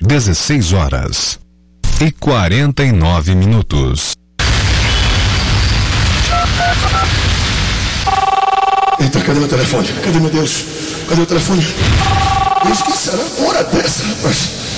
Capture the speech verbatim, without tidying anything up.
dezesseis horas e quarenta e nove minutos. Eita, cadê meu telefone? Cadê, meu Deus? Cadê o telefone? Eu esqueci, era hora dessa, rapaz.